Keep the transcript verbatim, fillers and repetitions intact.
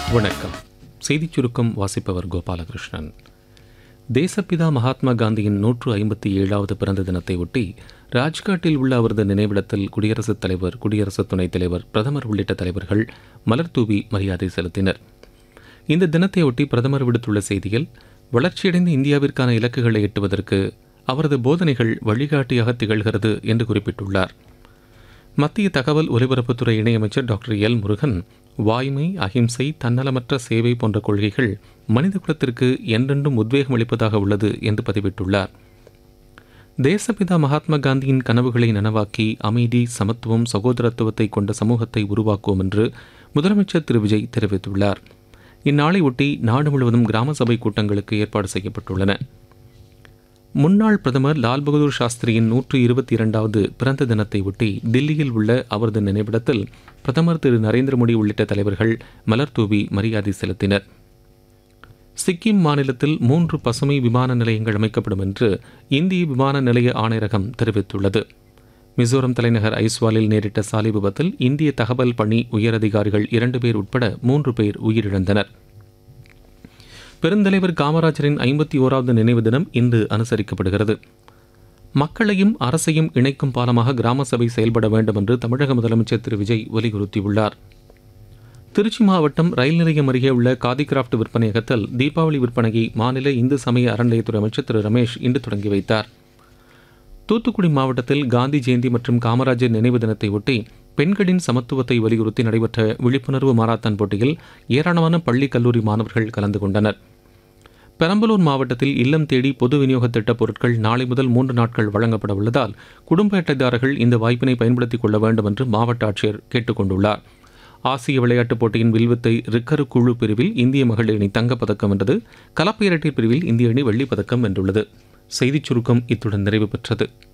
வணக்கம். செய்திச் சுருக்கம் வாசிப்பவர் கோபாலகிருஷ்ணன். தேசப்பிதா மகாத்மா காந்தியின் நூற்று ஐம்பத்தி ஏழாவது பிறந்த தினத்தை ஒட்டி ராஜ்காட்டில் உள்ள அவரது நினைவிடத்தில் குடியரசுத் தலைவர், குடியரசு துணைத் தலைவர், பிரதமர் உள்ளிட்ட தலைவர்கள் மலர்தூவி மரியாதை செலுத்தினர். இந்த தினத்தையொட்டி பிரதமர் விடுத்துள்ள செய்தியில், வளர்ச்சியடைந்த இந்தியாவிற்கான இலக்குகளை எட்டுவதற்கு அவரது போதனைகள் வழிகாட்டியாக திகழ்கிறது என்று குறிப்பிட்டுள்ளார். மத்திய தகவல் ஒலிபரப்புத்துறை இணையமைச்சர் டாக்டர் எல் முருகன், வாய்மை, அகிம்சை, தன்னலமற்ற சேவை போன்ற கொள்கைகள் மனித குலத்திற்கு என்றென்றும் உத்வேகம் அளிப்பதாக உள்ளது என்று பதிவிட்டுள்ளார். தேசப்பிதா மகாத்மா காந்தியின் கனவுகளை நனவாக்கி அமைதி, சமத்துவம், சகோதரத்துவத்தை கொண்ட சமூகத்தை உருவாக்குவோம் என்று முதலமைச்சர் திரு விஜய் தெரிவித்துள்ளார். இந்நாளை ஒட்டி நாடு முழுவதும் கிராம சபை கூட்டங்களுக்கு ஏற்பாடு செய்யப்பட்டுள்ளன. முன்னாள் பிரதமர் லால் பகதூர் சாஸ்திரியின் நூற்று இருபத்தி இரண்டாவது பிறந்த தினத்தை ஒட்டி தில்லியில் உள்ள அவரது நினைவிடத்தில் பிரதமர் திரு நரேந்திர மோடி உள்ளிட்ட தலைவர்கள் மலர்தூவி மரியாதை செலுத்தினர். சிக்கிம் மாநிலத்தில் மூன்று பசுமை விமான நிலையங்கள் அமைக்கப்படும் என்று இந்திய விமான நிலைய ஆணையரகம் தெரிவித்துள்ளது. மிசோரம் தலைநகர் ஐஸ்வாலில் நேரிட்ட சாலை விபத்தில் இந்திய தகவல் பணி உயரதிகாரிகள் இரண்டு பேர் உட்பட மூன்று பேர் உயிரிழந்தனர். பெருந்தலைவர் காமராஜரின் ஐம்பத்தி ஓராவது நினைவு தினம் இன்று அனுசரிக்கப்படுகிறது. மக்களையும் அரசையும் இணைக்கும் பாலமாக கிராம சபை செயல்பட வேண்டும் என்று தமிழக முதலமைச்சர் திரு விஜய் வலியுறுத்தியுள்ளார். திருச்சி மாவட்டம் ரயில் நிலையம் அருகே உள்ள காதி கிராப்ட் விற்பனையகத்தில் தீபாவளி விற்பனையை மாநில இந்து சமய அறநிலையத்துறை அமைச்சர் திரு ரமேஷ் இன்று தொடங்கி வைத்தார். தூத்துக்குடி மாவட்டத்தில் காந்தி ஜெயந்தி மற்றும் காமராஜர் நினைவு தினத்தை ஒட்டி பெண்களின் சமத்துவத்தை வலியுறுத்தி நடைபெற்ற விழிப்புணர்வு மாரத்தான் போட்டியில் ஏராளமான பள்ளி, கல்லூரி மாணவர்கள் கலந்து கொண்டனர். பெரம்பலூர் மாவட்டத்தில் இல்லம் தேடி பொது விநியோக திட்டப் பொருட்கள் நாளை முதல் மூன்று நாட்கள் வழங்கப்பட உள்ளதால் குடும்ப அட்டைதாரர்கள் இந்த வாய்ப்பினை பயன்படுத்திக் கொள்ள வேண்டும் என்று மாவட்ட ஆட்சியர் கேட்டுக் கொண்டுள்ளார். ஆசிய விளையாட்டுப் போட்டியின் வில்வித்தை ரிக்கரு குழு பிரிவில் இந்திய மகளிர் அணி தங்கப்பதக்கம் வென்றது. கலப்பு இரட்டையர் பிரிவில் இந்திய அணி வெள்ளிப் பதக்கம் வென்றுள்ளது. செய்திச் சுருக்கம் இத்துடன் நிறைவு பெற்றது.